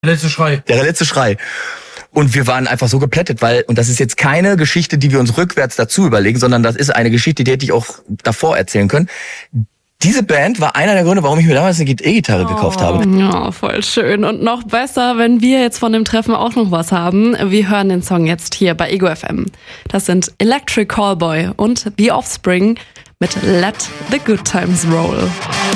Der letzte Schrei. Der letzte Schrei. Und wir waren einfach so geplättet, und das ist jetzt keine Geschichte, die wir uns rückwärts dazu überlegen, sondern das ist eine Geschichte, die hätte ich auch davor erzählen können. Diese Band war einer der Gründe, warum ich mir damals eine E-Gitarre gekauft habe. Ja, voll schön. Und noch besser, wenn wir jetzt von dem Treffen auch noch was haben. Wir hören den Song jetzt hier bei Ego FM. Das sind Electric Callboy und The Offspring mit Let the Good Times Roll.